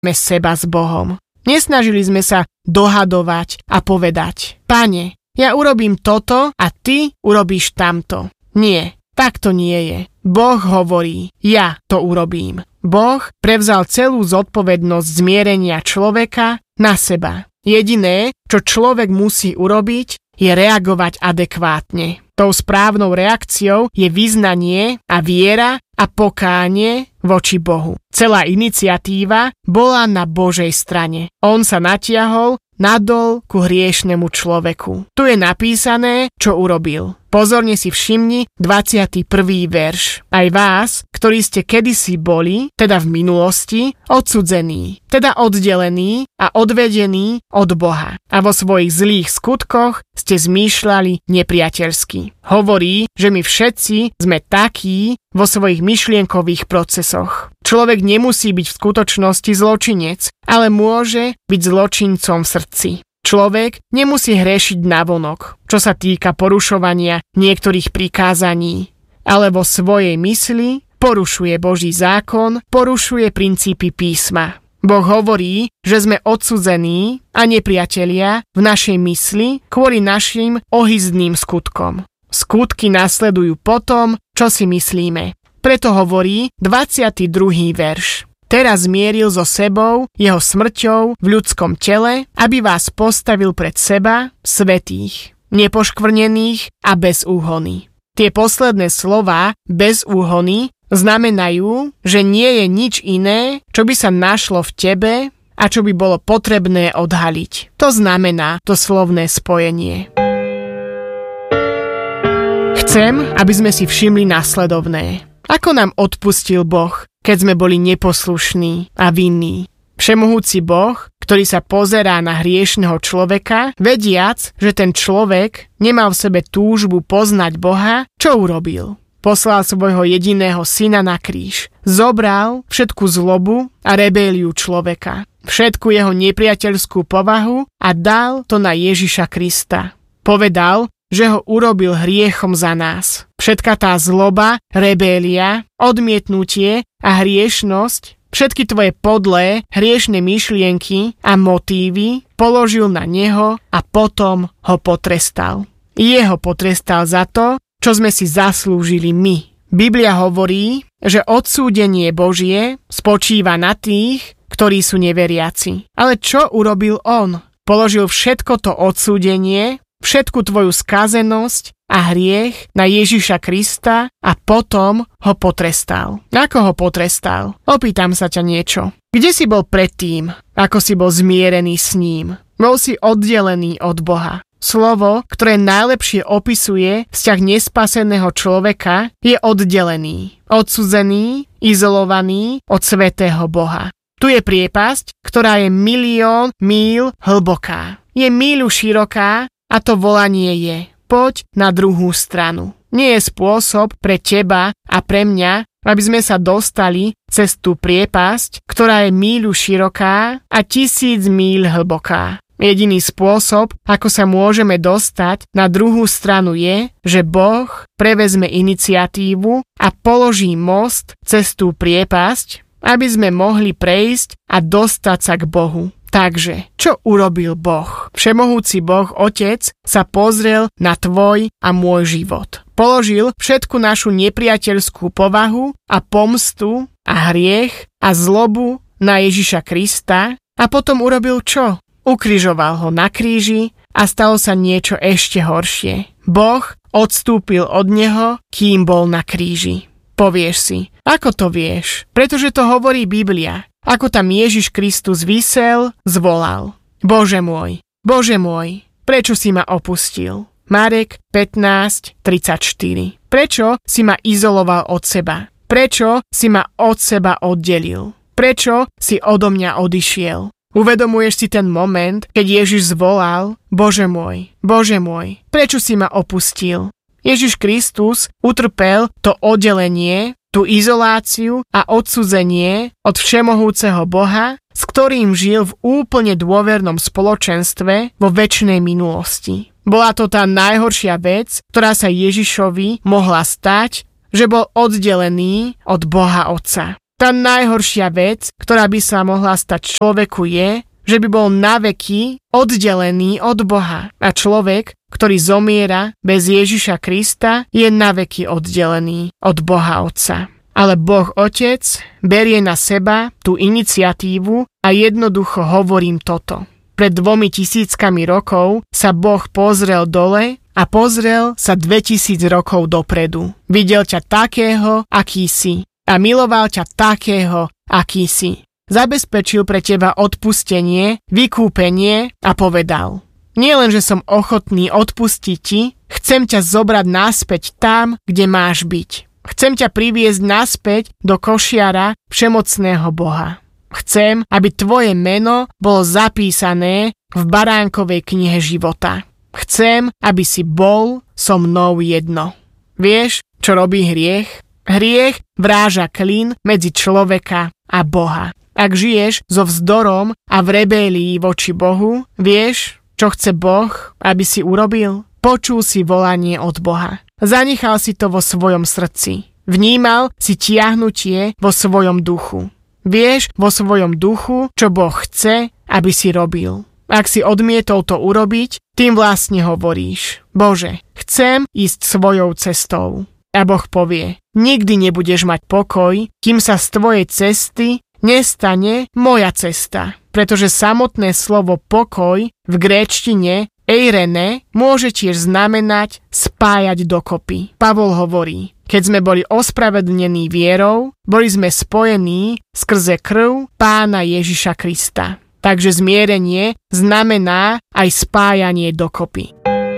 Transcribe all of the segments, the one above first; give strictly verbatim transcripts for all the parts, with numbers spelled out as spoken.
seba s Bohom. Nesnažili sme sa dohadovať a povedať: Pane, ja urobím toto a ty urobíš tamto. Nie, tak to nie je. Boh hovorí: ja to urobím. Boh prevzal celú zodpovednosť zmierenia človeka na seba. Jediné, čo človek musí urobiť, je reagovať adekvátne. Tou správnou reakciou je vyznanie a viera a pokánie voči Bohu. Celá iniciatíva bola na Božej strane. On sa natiahol nadol ku hriešnemu človeku. Tu je napísané, čo urobil. Pozorne si všimni dvadsiaty prvý verš. Aj vás, ktorí ste kedysi boli, teda v minulosti, odsudzení, teda oddelení a odvedení od Boha. A vo svojich zlých skutkoch ste zmýšľali nepriateľsky. Hovorí, že my všetci sme takí vo svojich myšlienkových procesoch. Človek nemusí byť v skutočnosti zločinec, ale môže byť zločincom v srdci. Človek nemusí hrešiť navonok, čo sa týka porušovania niektorých prikázaní, ale vo svojej mysli porušuje Boží zákon, porušuje princípy písma. Boh hovorí, že sme odsudzení a nepriatelia v našej mysli kvôli našim ohyzdným skutkom. Skutky nasledujú potom, čo si myslíme. Preto hovorí dvadsiaty druhý verš. Teraz zmieril so sebou jeho smrťou v ľudskom tele, aby vás postavil pred seba svätých, nepoškvrnených a bez úhony. Tie posledné slová bez úhony znamenajú, že nie je nič iné, čo by sa našlo v tebe a čo by bolo potrebné odhaliť. To znamená to slovné spojenie. Chcem, aby sme si všimli nasledovné. Ako nám odpustil Boh, keď sme boli neposlušní a vinní? Všemohúci Boh, ktorý sa pozerá na hriešneho človeka, vediac, že ten človek nemal v sebe túžbu poznať Boha, čo urobil? Poslal svojho jediného syna na kríž. Zobral všetku zlobu a rebéliu človeka, všetku jeho nepriateľskú povahu a dal to na Ježiša Krista. Povedal, že ho urobil hriechom za nás. Všetka tá zloba, rebélia, odmietnutie a hriešnosť, všetky tvoje podlé, hriešne myšlienky a motívy položil na neho a potom ho potrestal. Jeho potrestal za to, čo sme si zaslúžili my. Biblia hovorí, že odsúdenie Božie spočíva na tých, ktorí sú neveriaci. Ale čo urobil on? Položil všetko to odsúdenie, všetku tvoju skazenosť a hriech na Ježiša Krista a potom ho potrestal. Ako ho potrestal? Opýtam sa ťa niečo. Kde si bol predtým, ako si bol zmierený s ním? Bol si oddelený od Boha. Slovo, ktoré najlepšie opisuje vzťah nespaseného človeka, je oddelený, odsudzený, izolovaný od svätého Boha. Tu je priepasť, ktorá je milión míľ hlboká. Je míľu široká a to volanie je: poď na druhú stranu. Nie je spôsob pre teba a pre mňa, aby sme sa dostali cez tú priepasť, ktorá je míľu široká a tisíc míľ hlboká. Jediný spôsob, ako sa môžeme dostať na druhú stranu je, že Boh prevezme iniciatívu a položí most cez tú priepasť, aby sme mohli prejsť a dostať sa k Bohu. Takže, čo urobil Boh? Všemohúci Boh Otec sa pozrel na tvoj a môj život. Položil všetku našu nepriateľskú povahu a pomstu a hriech a zlobu na Ježiša Krista a potom urobil čo? Ukrižoval ho na kríži a stalo sa niečo ešte horšie. Boh odstúpil od neho, kým bol na kríži. Povieš si, ako to vieš? Pretože to hovorí Biblia. Ako tam Ježiš Kristus visel, zvolal: Bože môj, Bože môj, prečo si ma opustil? Marek pätnásť tridsaťštyri. Prečo si ma izoloval od seba? Prečo si ma od seba oddelil? Prečo si odo mňa odišiel? Uvedomuješ si ten moment, keď Ježiš zvolal: Bože môj, Bože môj, prečo si ma opustil? Ježiš Kristus utrpel to oddelenie, tú izoláciu a odsudzenie od všemohúceho Boha, s ktorým žil v úplne dôvernom spoločenstve vo večnej minulosti. Bola to tá najhoršia vec, ktorá sa Ježišovi mohla stať, že bol oddelený od Boha Otca. Tá najhoršia vec, ktorá by sa mohla stať človeku je, že by bol naveky oddelený od Boha. A človek, ktorý zomiera bez Ježiša Krista, je naveky oddelený od Boha Otca. Ale Boh Otec berie na seba tú iniciatívu a jednoducho hovorím toto. Pred dvomi tisíckami rokov sa Boh pozrel dole a pozrel sa dvetisíc rokov dopredu. Videl ťa takého, aký si. A miloval ťa takého, aký si. Zabezpečil pre teba odpustenie, vykúpenie a povedal: nie len, že som ochotný odpustiť ti, chcem ťa zobrať naspäť tam, kde máš byť. Chcem ťa priviesť naspäť do košiara všemocného Boha. Chcem, aby tvoje meno bolo zapísané v baránkovej knihe života. Chcem, aby si bol so mnou jedno. Vieš, čo robí hriech? Hriech vráža klin medzi človeka a Boha. Ak žiješ so vzdorom a v rebélii voči Bohu, vieš, čo chce Boh, aby si urobil? Počul si volanie od Boha. Zanechal si to vo svojom srdci. Vnímal si tiahnutie vo svojom duchu. Vieš vo svojom duchu, čo Boh chce, aby si robil. Ak si odmietol to urobiť, tým vlastne hovoríš: Bože, chcem ísť svojou cestou. A Boh povie: nikdy nebudeš mať pokoj, kým sa z tvojej cesty nestane moja cesta. Pretože samotné slovo pokoj v gréčtine eirene môže tiež znamenať spájať dokopy. Pavol hovorí: keď sme boli ospravedlnení vierou, boli sme spojení skrze krv Pána Ježiša Krista. Takže zmierenie znamená aj spájanie dokopy.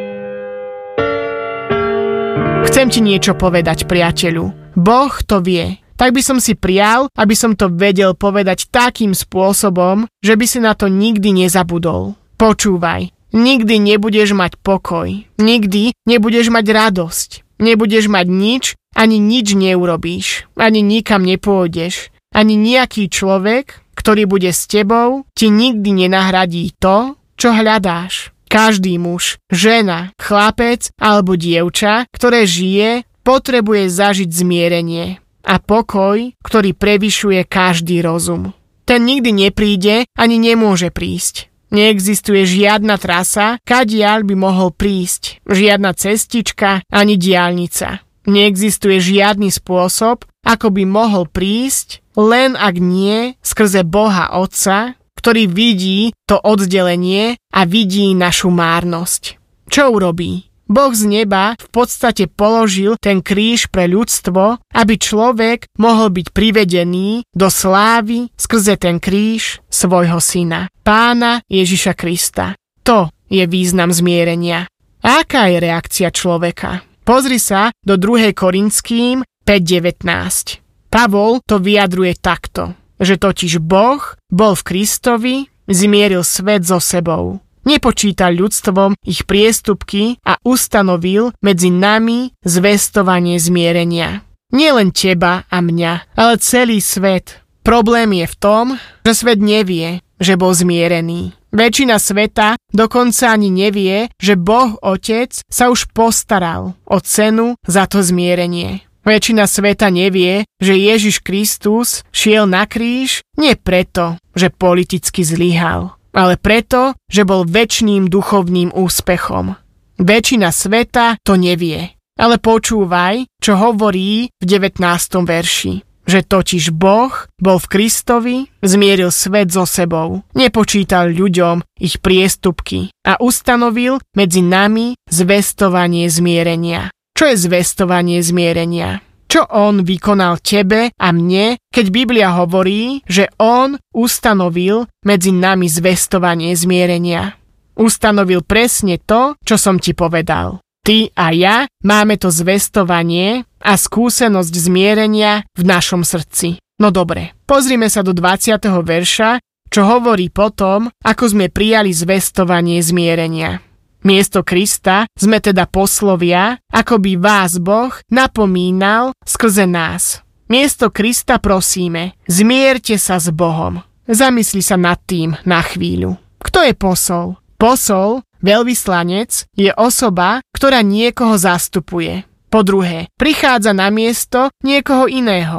Chcem ti niečo povedať, priateľu. Boh to vie. Tak by som si prial, aby som to vedel povedať takým spôsobom, že by si na to nikdy nezabudol. Počúvaj. Nikdy nebudeš mať pokoj. Nikdy nebudeš mať radosť. Nebudeš mať nič, ani nič neurobíš. Ani nikam nepôjdeš. Ani nejaký človek, ktorý bude s tebou, ti nikdy nenahradí to, čo hľadáš. Každý muž, žena, chlapec alebo dievča, ktoré žije, potrebuje zažiť zmierenie a pokoj, ktorý prevyšuje každý rozum. Ten nikdy nepríde ani nemôže prísť. Neexistuje žiadna trasa, kadiaľ by mohol prísť. Žiadna cestička ani diaľnica. Neexistuje žiadny spôsob, ako by mohol prísť, len ak nie skrze Boha Otca, ktorý vidí to oddelenie a vidí našu márnosť. Čo urobí? Boh z neba v podstate položil ten kríž pre ľudstvo, aby človek mohol byť privedený do slávy skrze ten kríž svojho syna, Pána Ježiša Krista. To je význam zmierenia. A aká je reakcia človeka? Pozri sa do druhej Korinským päť devätnásť. Pavol to vyjadruje takto, že totiž Boh bol v Kristovi, zmieril svet so sebou. Nepočítal ľudstvom ich priestupky a ustanovil medzi nami zvestovanie zmierenia. Nielen teba a mňa, ale celý svet. Problém je v tom, že svet nevie, že bol zmierený. Väčšina sveta dokonca ani nevie, že Boh Otec sa už postaral o cenu za to zmierenie. Väčšina sveta nevie, že Ježiš Kristus šiel na kríž nie preto, že politicky zlyhal, ale preto, že bol večným duchovným úspechom. Väčšina sveta to nevie, ale počúvaj, čo hovorí v devätnástom verši. Že totiž Boh bol v Kristovi, zmieril svet so sebou, nepočítal ľuďom ich priestupky a ustanovil medzi nami zvestovanie zmierenia. Čo je zvestovanie zmierenia? Čo on vykonal tebe a mne, keď Biblia hovorí, že on ustanovil medzi nami zvestovanie zmierenia? Ustanovil presne to, čo som ti povedal. Ty a ja máme to zvestovanie a skúsenosť zmierenia v našom srdci. No dobre, pozrime sa do dvadsiateho verša, čo hovorí potom, ako sme prijali zvestovanie zmierenia. Miesto Krista sme teda poslovia, ako by vás Boh napomínal skrze nás. Miesto Krista prosíme, zmierte sa s Bohom. Zamysli sa nad tým na chvíľu. Kto je posol? Posol, veľvyslanec, je osoba, ktorá niekoho zastupuje. Po druhé, prichádza na miesto niekoho iného.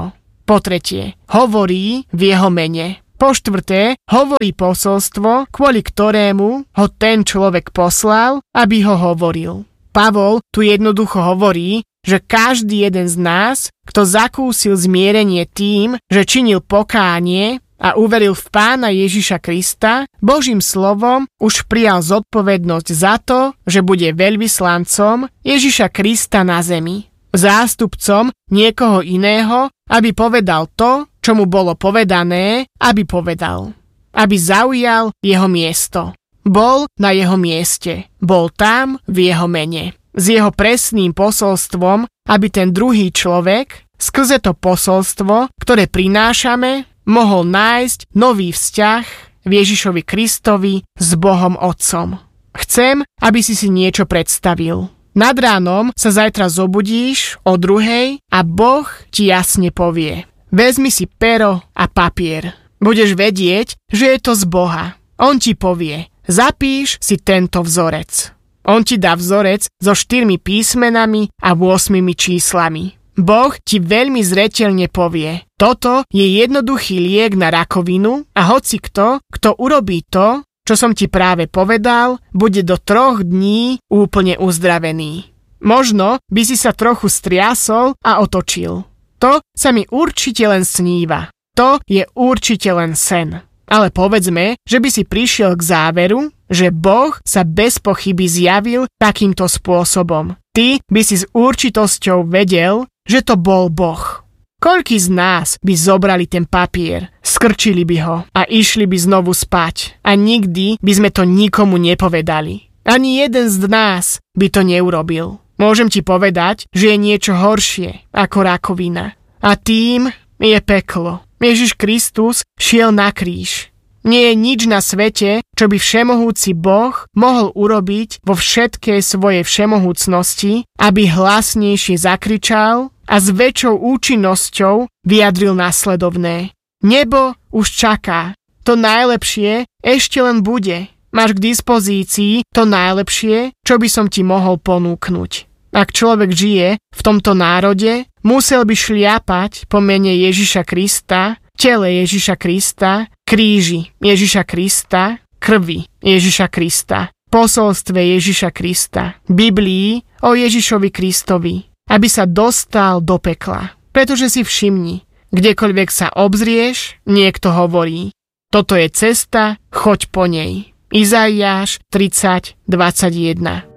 Po tretie, hovorí v jeho mene. Po štvrté, hovorí posolstvo, kvôli ktorému ho ten človek poslal, aby ho hovoril. Pavol tu jednoducho hovorí, že každý jeden z nás, kto zakúsil zmierenie tým, že činil pokánie a uveril v Pána Ježiša Krista, Božím slovom už prijal zodpovednosť za to, že bude veľvyslancom Ježiša Krista na zemi. Zástupcom niekoho iného, aby povedal to, čo mu bolo povedané, aby povedal. Aby zaujal jeho miesto. Bol na jeho mieste. Bol tam v jeho mene. S jeho presným posolstvom, aby ten druhý človek, skrze to posolstvo, ktoré prinášame, mohol nájsť nový vzťah v Ježišovi Kristovi s Bohom Otcom. Chcem, aby si si niečo predstavil. Nad ránom sa zajtra zobudíš o druhej a Boh ti jasne povie. Vezmi si pero a papier. Budeš vedieť, že je to z Boha. On ti povie, zapíš si tento vzorec. On ti dá vzorec so štyrmi písmenami a ôsmimi číslami. Boh ti veľmi zreteľne povie, toto je jednoduchý liek na rakovinu a hoci kto, kto urobí to, čo som ti práve povedal, bude do troch dní úplne uzdravený. Možno by si sa trochu striasol a otočil. To sa mi určite len sníva. To je určite len sen. Ale povedzme, že by si prišiel k záveru, že Boh sa bez pochyby zjavil takýmto spôsobom. Ty by si s určitosťou vedel, že to bol Boh. Koľký z nás by zobrali ten papier, skrčili by ho a išli by znovu spať a nikdy by sme to nikomu nepovedali. Ani jeden z nás by to neurobil. Môžem ti povedať, že je niečo horšie ako rakovina. A tým je peklo. Ježiš Kristus šiel na kríž. Nie je nič na svete, čo by všemohúci Boh mohol urobiť vo všetkej svojej všemohúcnosti, aby hlasnejšie zakričal a s väčšou účinnosťou vyjadril nasledovné. Nebo už čaká. To najlepšie ešte len bude. Máš k dispozícii to najlepšie, čo by som ti mohol ponúknuť. Ak človek žije v tomto národe, musel by šliapať po mene Ježiša Krista, tele Ježiša Krista, kríži Ježiša Krista, krvi Ježiša Krista, posolstve Ježiša Krista, Biblii o Ježišovi Kristovi, aby sa dostal do pekla. Pretože si všimni, kdekoľvek sa obzrieš, niekto hovorí, toto je cesta, choď po nej. Izaiáš tridsať dvadsaťjeden.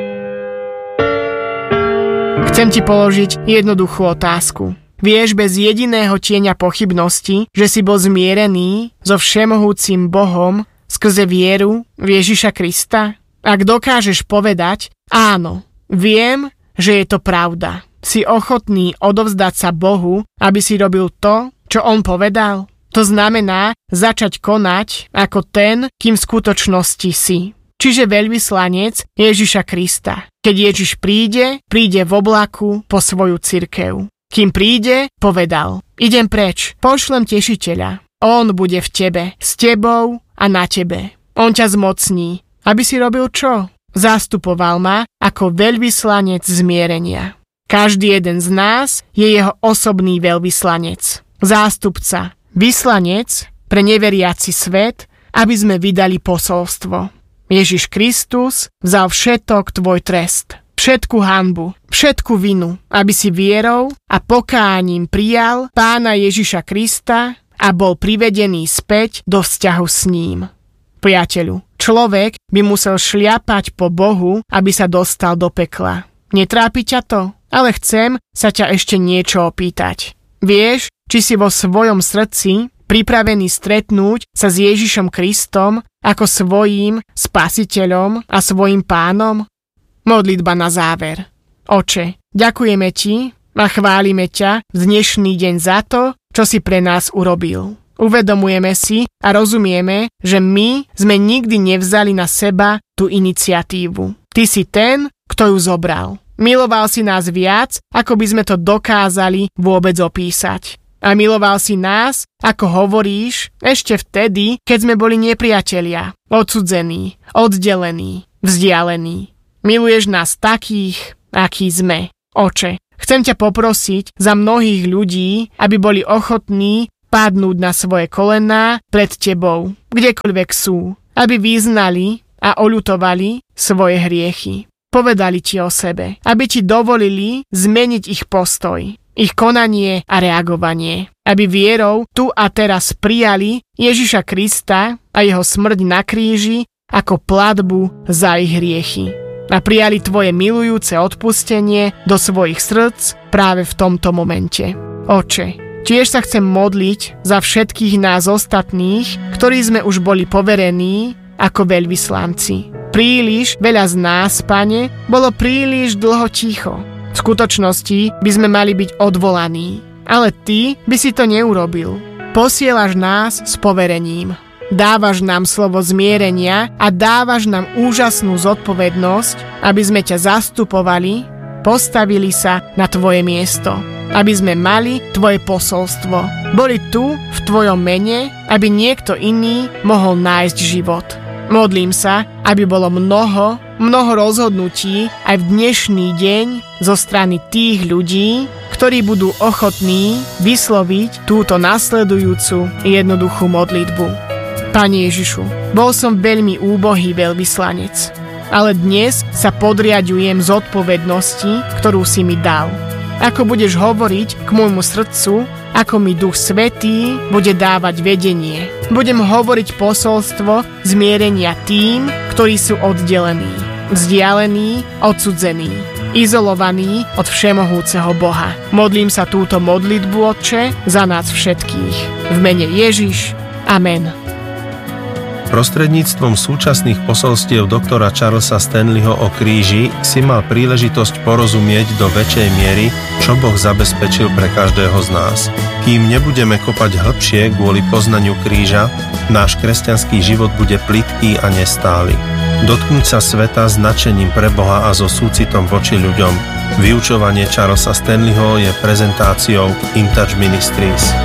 Chcem ti položiť jednoduchú otázku. Vieš bez jediného tieňa pochybnosti, že si bol zmierený so všemohúcim Bohom skrze vieru v Ježiša Krista? Ak dokážeš povedať, áno, viem, že je to pravda. Si ochotný odovzdať sa Bohu, aby si robil to, čo on povedal? To znamená začať konať ako ten, kým v skutočnosti si. Čiže veľvyslanec Ježiša Krista. Keď Ježiš príde, príde v oblaku po svoju cirkev. Kým príde, povedal, idem preč, pošlem tešiteľa. On bude v tebe, s tebou a na tebe. On ťa zmocní. Aby si robil čo? Zastupoval ma ako veľvyslanec zmierenia. Každý jeden z nás je jeho osobný veľvyslanec. Zástupca, vyslanec pre neveriaci svet, aby sme vydali posolstvo. Ježiš Kristus vzal všetok tvoj trest, všetku hanbu, všetku vinu, aby si vierou a pokáním prijal Pána Ježiša Krista a bol privedený späť do vzťahu s ním. Priateľu, človek by musel šliapať po Bohu, aby sa dostal do pekla. Netrápi ťa to? Ale chcem sa ťa ešte niečo opýtať. Vieš, či si vo svojom srdci pripravený stretnúť sa s Ježišom Kristom ako svojím spasiteľom a svojím pánom? Modlitba na záver. Oče, ďakujeme ti a chválime ťa v dnešný deň za to, čo si pre nás urobil. Uvedomujeme si a rozumieme, že my sme nikdy nevzali na seba tú iniciatívu. Ty si ten, kto ju zobral. Miloval si nás viac, ako by sme to dokázali vôbec opísať. A miloval si nás, ako hovoríš, ešte vtedy, keď sme boli nepriatelia, odsudzení, oddelení, vzdialení. Miluješ nás takých, akí sme. Oče, Chcem ťa poprosiť za mnohých ľudí, aby boli ochotní padnúť na svoje kolená pred tebou, kdekoľvek sú, aby vyznali a oľutovali svoje hriechy. Povedali ti o sebe, aby ti dovolili zmeniť ich postoj, ich konanie a reagovanie, aby vierou tu a teraz prijali Ježiša Krista a jeho smrť na kríži ako platbu za ich hriechy a prijali tvoje milujúce odpustenie do svojich srdc práve v tomto momente. Oče, tiež sa chcem modliť za všetkých nás ostatných, ktorí sme už boli poverení ako veľvyslanci. Príliš veľa z nás, Pane, bolo príliš dlho ticho. V skutočnosti by sme mali byť odvolaní, ale Ty by si to neurobil. Posielaš nás s poverením. Dávaš nám slovo zmierenia a dávaš nám úžasnú zodpovednosť, aby sme ťa zastupovali, postavili sa na Tvoje miesto, aby sme mali Tvoje posolstvo. Boli tu v Tvojom mene, aby niekto iný mohol nájsť život. Modlím sa, aby bolo mnoho, mnoho rozhodnutí aj v dnešný deň zo strany tých ľudí, ktorí budú ochotní vysloviť túto nasledujúcu jednoduchú modlitbu. Pane Ježišu, bol som veľmi úbohý veľvyslanec, ale dnes sa podriaďujem zodpovednosti, ktorú si mi dal. Ako budeš hovoriť k môjmu srdcu, ako mi Duch Svätý bude dávať vedenie. Budem hovoriť posolstvo zmierenia tým, ktorí sú oddelení, vzdialení, odsudzení, izolovaní od všemohúceho Boha. Modlím sa túto modlitbu, Otče, za nás všetkých. V mene Ježiš. Amen. Prostredníctvom súčasných posolstiev doktora Charlesa Stanleyho o kríži si mal príležitosť porozumieť do väčšej miery, čo Boh zabezpečil pre každého z nás. Kým nebudeme kopať hlbšie kvôli poznaniu kríža, náš kresťanský život bude plytký a nestály. Dotknúť sa sveta s nadšením pre Boha a so súcitom voči ľuďom. Vyučovanie Charlesa Stanleyho je prezentáciou InTouch Ministries.